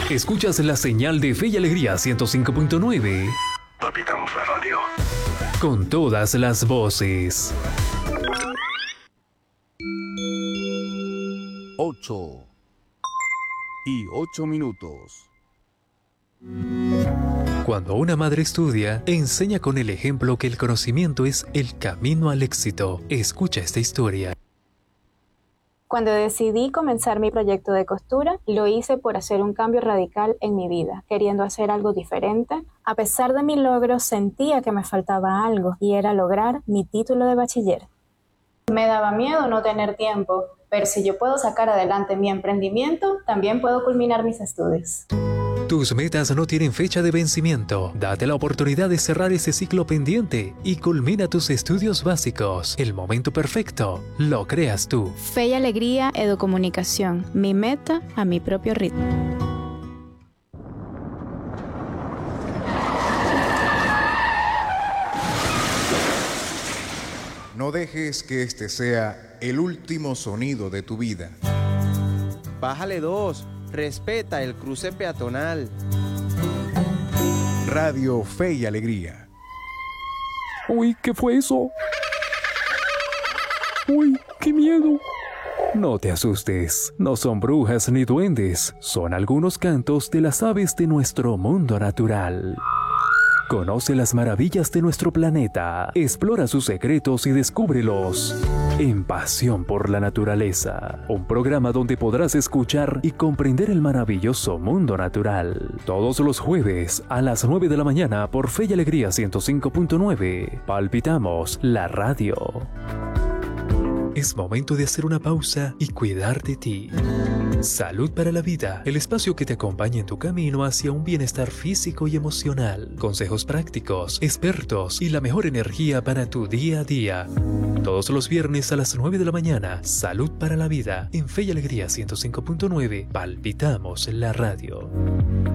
Escuchas la señal de Fe y Alegría 105.9. Palpitamos la radio. Con todas las voces. 8:08. Cuando una madre estudia, enseña con el ejemplo que el conocimiento es el camino al éxito. Escucha esta historia. Cuando decidí comenzar mi proyecto de costura, lo hice por hacer un cambio radical en mi vida, queriendo hacer algo diferente. A pesar de mi logro, sentía que me faltaba algo, y era lograr mi título de bachiller. Me daba miedo no tener tiempo, pero si yo puedo sacar adelante mi emprendimiento, también puedo culminar mis estudios. Tus metas no tienen fecha de vencimiento. Date la oportunidad de cerrar ese ciclo pendiente y culmina tus estudios básicos. El momento perfecto lo creas tú. Fe y Alegría Educomunicación. Mi meta a mi propio ritmo. No dejes que este sea el último sonido de tu vida. Bájale 2. Respeta el cruce peatonal. Radio Fe y Alegría. Uy, ¿qué fue eso? Uy, qué miedo. No te asustes, no son brujas ni duendes, son algunos cantos de las aves de nuestro mundo natural. Conoce las maravillas de nuestro planeta, explora sus secretos y descúbrelos en Pasión por la Naturaleza, un programa donde podrás escuchar y comprender el maravilloso mundo natural. Todos los jueves a las 9 de la mañana por Fe y Alegría 105.9. Palpitamos la radio. Es momento de hacer una pausa y cuidar de ti. Salud para la Vida, el espacio que te acompaña en tu camino hacia un bienestar físico y emocional. Consejos prácticos, expertos y la mejor energía para tu día a día. Todos los viernes a las 9 de la mañana, Salud para la Vida, en Fe y Alegría 105.9, palpitamos la radio.